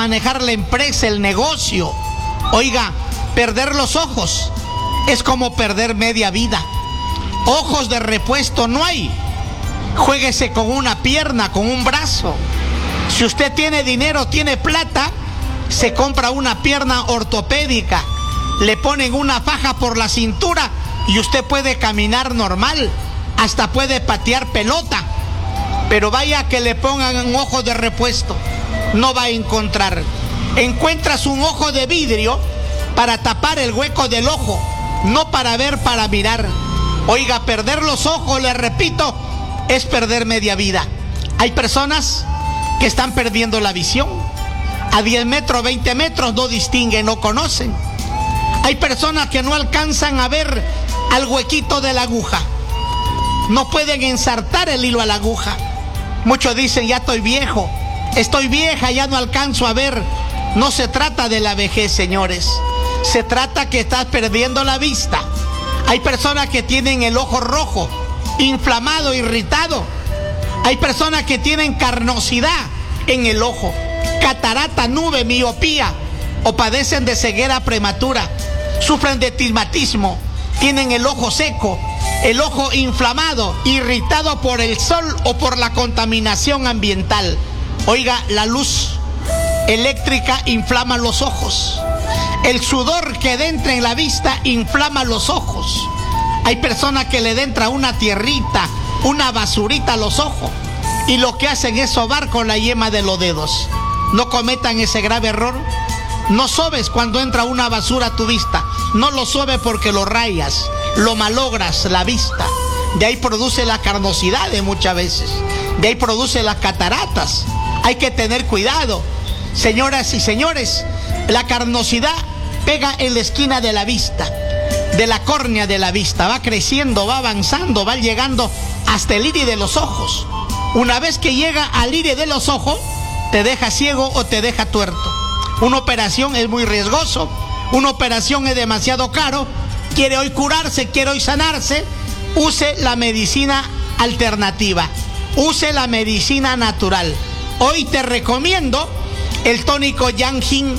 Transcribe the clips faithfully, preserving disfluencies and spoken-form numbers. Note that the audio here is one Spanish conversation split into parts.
manejar la empresa, el negocio. Oiga, perder los ojos es como perder media vida. Ojos de repuesto no hay. Juéguese con una pierna, con un brazo. Si usted tiene dinero, tiene plata, se compra una pierna ortopédica, le ponen una faja por la cintura y usted puede caminar normal, hasta puede patear pelota. Pero vaya que le pongan un ojo de repuesto, no va a encontrar. Encuentras un ojo de vidrio para tapar el hueco del ojo, no para ver, para mirar. Oiga, perder los ojos, le repito, es perder media vida. Hay personas que están perdiendo la visión. A diez metros, veinte metros no distinguen, no conocen. Hay personas que no alcanzan a ver al huequito de la aguja. No pueden ensartar el hilo a la aguja. Muchos dicen, ya estoy viejo, estoy vieja, ya no alcanzo a ver. No se trata de la vejez, señores. Se trata que estás perdiendo la vista. Hay personas que tienen el ojo rojo, inflamado, irritado. Hay personas que tienen carnosidad en el ojo, catarata, nube, miopía, o padecen de ceguera prematura, sufren de astigmatismo, tienen el ojo seco, el ojo inflamado, irritado por el sol o por la contaminación ambiental. Oiga, la luz eléctrica inflama los ojos. El sudor que entra en la vista inflama los ojos. Hay personas que le entra una tierrita, una basurita a los ojos, y lo que hacen es sobar con la yema de los dedos. No cometan ese grave error. No sobes cuando entra una basura a tu vista. No lo sobes porque lo rayas, lo malogras la vista. De ahí produce la carnosidad de muchas veces. De ahí produce las cataratas. Hay que tener cuidado. Señoras y señores, la carnosidad pega en la esquina de la vista, de la córnea de la vista. Va creciendo, va avanzando, va llegando hasta el iris de los ojos. Una vez que llega al iris de los ojos, te deja ciego o te deja tuerto. Una operación es muy riesgoso, una operación es demasiado caro. Quiere hoy curarse, quiere hoy sanarse, use la medicina alternativa, use la medicina natural. Hoy te recomiendo el tónico Yang-Hin,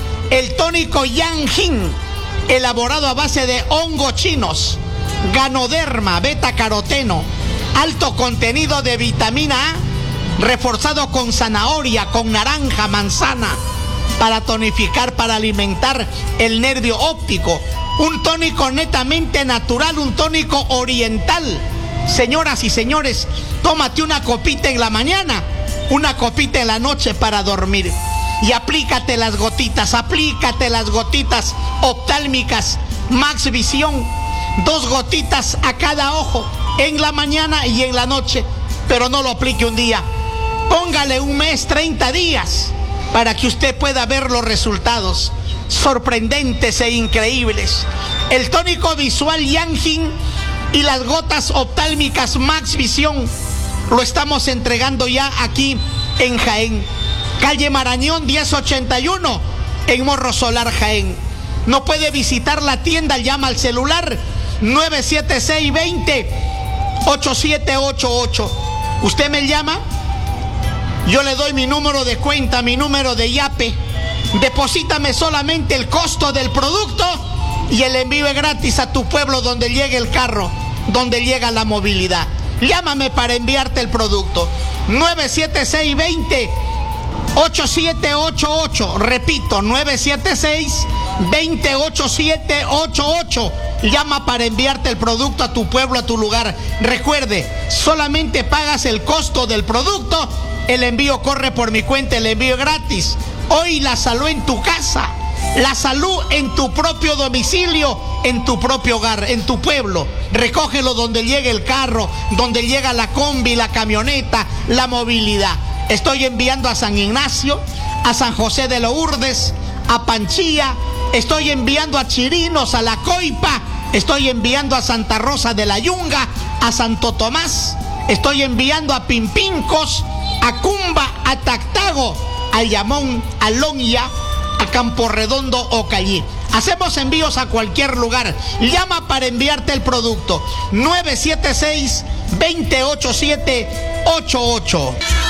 el tónico Yang-Hin, elaborado a base de hongos chinos, ganoderma, beta-caroteno, alto contenido de vitamina A, reforzado con zanahoria, con naranja, manzana, para tonificar, para alimentar el nervio óptico. Un tónico netamente natural, un tónico oriental. Señoras y señores, tómate una copita en la mañana, una copita en la noche para dormir. Y aplícate las gotitas, aplícate las gotitas oftálmicas Max Visión. Dos gotitas a cada ojo, en la mañana y en la noche. Pero no lo aplique un día. Póngale un mes, treinta días, para que usted pueda ver los resultados sorprendentes e increíbles. El tónico visual Yang-Hin y las gotas oftálmicas Max Visión lo estamos entregando ya aquí en Jaén. Calle Marañón diez ochenta y uno, en Morro Solar, Jaén. No puede visitar la tienda, llama al celular nueve siete seis, veinte, ocho siete ocho ocho. Usted me llama, yo le doy mi número de cuenta, mi número de yape. Deposítame solamente el costo del producto y el envío es gratis a tu pueblo donde llegue el carro, donde llega la movilidad. Llámame para enviarte el producto. nueve siete seis, veinte, ocho siete ocho ocho. Repito, nueve siete seis, veinte, ocho siete ocho ocho. Llama para enviarte el producto a tu pueblo, a tu lugar. Recuerde, solamente pagas el costo del producto. El envío corre por mi cuenta, el envío es gratis. Hoy la salud en tu casa, la salud en tu propio domicilio, en tu propio hogar, en tu pueblo. Recógelo donde llegue el carro, donde llega la combi, la camioneta, la movilidad. Estoy enviando a San Ignacio, a San José de Lourdes, a Panchía. Estoy enviando a Chirinos, a La Coipa. Estoy enviando a Santa Rosa de la Yunga, a Santo Tomás. Estoy enviando a Pimpincos, a Cumba, a Tactago, a Yamón, a Lonya, a Campo Redondo o Callí. Hacemos envíos a cualquier lugar. Llama para enviarte el producto. nueve siete seis, veinte, ocho siete ocho ocho.